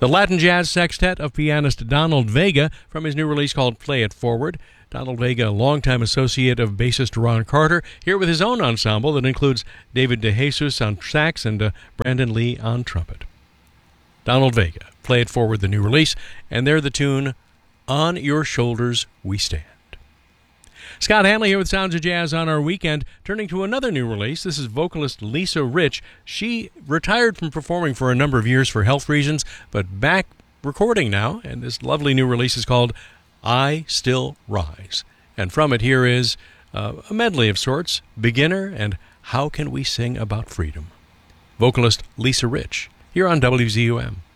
The Latin Jazz Sextet of pianist Donald Vega from his new release called Play It Forward. Donald Vega, a longtime associate of bassist Ron Carter, here with his own ensemble that includes David DeJesus on sax and Brandon Lee on trumpet. Donald Vega, Play It Forward, the new release, and they're the tune On Your Shoulders We Stand. Scott Hanley here with Sounds of Jazz on our weekend. Turning to another new release, this is vocalist Lisa Rich. She retired from performing for a number of years for health reasons, but back recording now, and this lovely new release is called I Still Rise. And from it here is a medley of sorts, Beginner and How Can We Sing About Freedom. Vocalist Lisa Rich, here on WZUM.